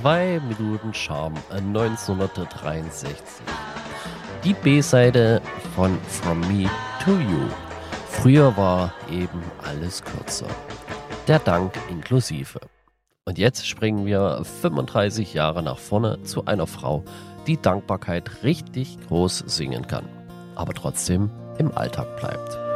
2 Minuten Charme 1963. Die B-Seite von From Me to You. Früher war eben alles kürzer. Der Dank inklusive. Und jetzt springen wir 35 Jahre nach vorne zu einer Frau, die Dankbarkeit richtig groß singen kann, aber trotzdem im Alltag bleibt.